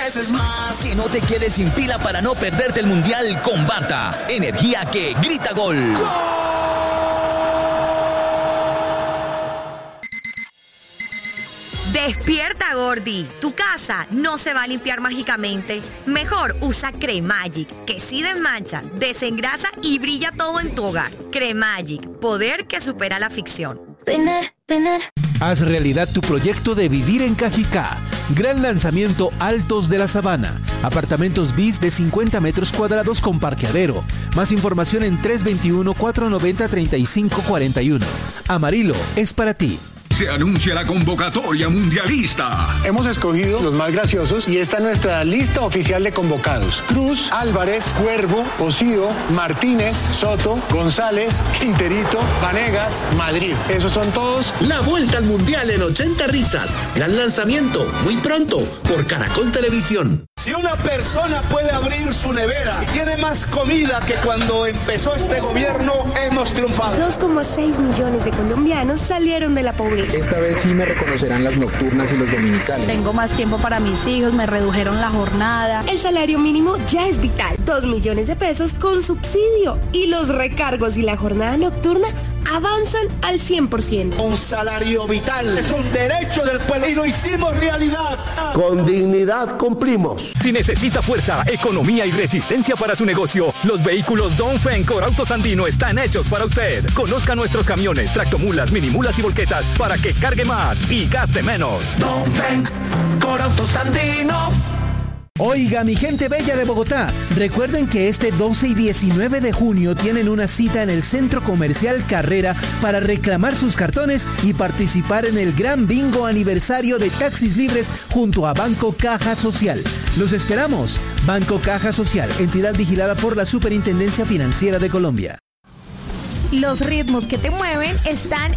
veces más. Que no te quedes sin pila para no perderte el Mundial con Barta. Energía que grita gol. Despierta, Gordi. Tu casa no se va a limpiar mágicamente. Mejor usa Cremagic, que sí desmancha, desengrasa y brilla todo en tu hogar. Cremagic, poder que supera la ficción. Haz realidad tu proyecto de vivir en Cajicá. Gran lanzamiento Altos de la Sabana. Apartamentos bis de 50 metros cuadrados con parqueadero. Más información en 321-490-3541. Amarillo es para ti. Se anuncia la convocatoria mundialista. Hemos escogido los más graciosos y esta es nuestra lista oficial de convocados. Cruz, Álvarez, Cuervo, Pocío, Martínez, Soto, González, Quinterito, Vanegas, Madrid. Esos son todos. La vuelta al mundial en 80 risas. Gran lanzamiento, muy pronto, por Caracol Televisión. Si una persona puede abrir su nevera y tiene más comida que cuando empezó este gobierno, hemos triunfado. 2,6 millones de colombianos salieron de la pobreza. Esta vez sí me reconocerán las nocturnas y los dominicales. Tengo más tiempo para mis hijos, me redujeron la jornada. El salario mínimo ya es vital. 2 millones de pesos con subsidio. Y los recargos y la jornada nocturna avanzan al 100%. Un salario vital es un derecho del pueblo y lo hicimos realidad. Con dignidad cumplimos. Si necesita fuerza, economía y resistencia para su negocio, los vehículos Dongfeng Corautos Andino están hechos para usted. Conozca nuestros camiones, tractomulas, minimulas y volquetas para que cargue más y gaste menos. Dongfeng Corautos Andino. Oiga, mi gente bella de Bogotá, recuerden que este 12 y 19 de junio tienen una cita en el Centro Comercial Carrera para reclamar sus cartones y participar en el gran bingo aniversario de Taxis Libres junto a Banco Caja Social. Los esperamos. Banco Caja Social, entidad vigilada por la Superintendencia Financiera de Colombia. Los ritmos que te mueven están